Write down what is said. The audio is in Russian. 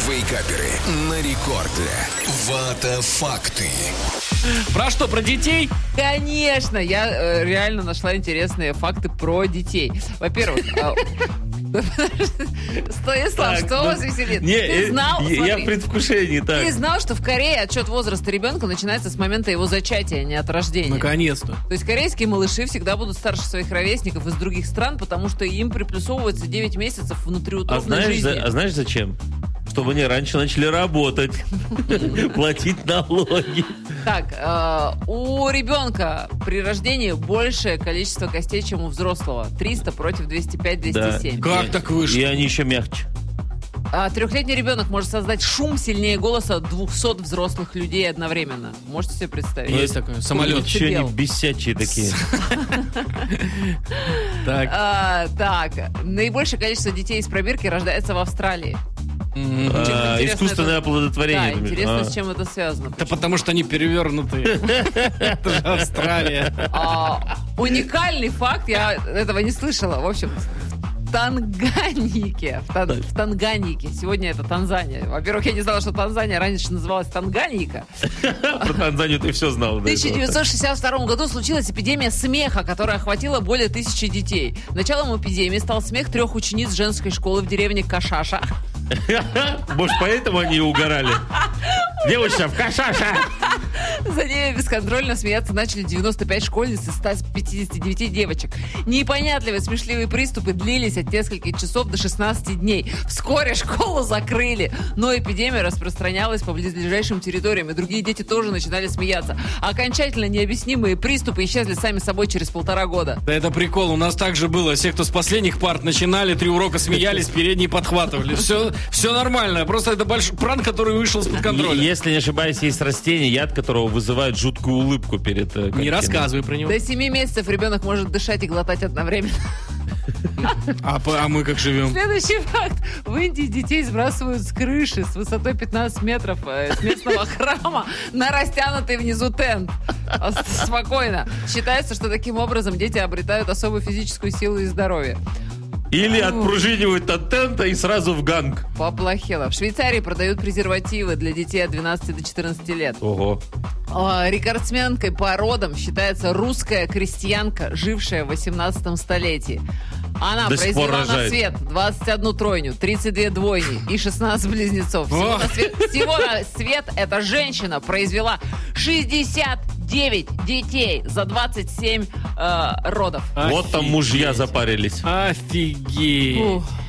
Вейкаперы на рекорде. Вата факты. Про что, про детей? Конечно, я реально нашла интересные факты про детей. Во-первых, Станислав, что вас веселит? Ты знал, я в предвкушении, так. Ты знал, что в Корее отчет возраста ребенка начинается с момента его зачатия, а не от рождения? Наконец-то. То есть корейские малыши всегда будут старше своих ровесников из других стран, потому что им приплюсовывается 9 месяцев внутриутробной жизни. А знаешь зачем? Чтобы они раньше начали работать, платить налоги. Так, у ребенка при рождении большее количество костей, чем у взрослого. 300 против 205-207. Как так вышло? И они еще мягче. Трехлетний ребенок может создать шум сильнее голоса 200 взрослых людей одновременно. Можете себе представить? Есть такое. Самолет. Еще они бесячие такие. Так, наибольшее количество детей из пробирки рождается в Австралии. Искусственное оплодотворение. Да, интересно, с чем это связано. Да потому что они перевернутые. Это же Австралия. Уникальный факт, я этого не слышала. В общем, в Танганьике. Сегодня это Танзания. Во-первых, я не знала, что Танзания раньше называлась Танганьика. Про Танзанию ты все знал. В 1962 году случилась эпидемия смеха, которая охватила более 1000 детей. Началом эпидемии стал смех 3 учениц женской школы в деревне Кашаша. Может, поэтому они и угорали? Девочка, в Кашаша! За ними бесконтрольно смеяться начали 95 школьниц из 159 девочек. Непонятливые смешливые приступы длились от нескольких часов до 16 дней. Вскоре школу закрыли, но эпидемия распространялась по близлежащим территориям, и другие дети тоже начинали смеяться. Окончательно необъяснимые приступы исчезли сами собой через 1,5 года. Да это прикол, у нас так же было. Все, кто с последних парт начинали, 3 урока смеялись, передние подхватывали. Все нормально, просто это большой пранк, который вышел из-под контроля. Если не ошибаюсь, есть растение, яд которого вызывает жуткую улыбку перед картиной. Не рассказывай про него. До 7 месяцев ребенок может дышать и глотать одновременно. А мы как живем? Следующий факт. В Индии детей сбрасывают с крыши с высотой 15 метров с местного храма на растянутый внизу тент. Спокойно. Считается, что таким образом дети обретают особую физическую силу и здоровье. Или отпружинивают от тента и сразу в ганг. Поплохело. В Швейцарии продают презервативы для детей от 12 до 14 лет. Ого. Рекордсменкой по родам считается русская крестьянка, жившая в 18 столетии. Она произвела на свет 21 тройню, 32 двойни и 16 близнецов. Всего на свет эта женщина произвела 69 детей за 27 родов. Вот там мужья запарились. Офигеть.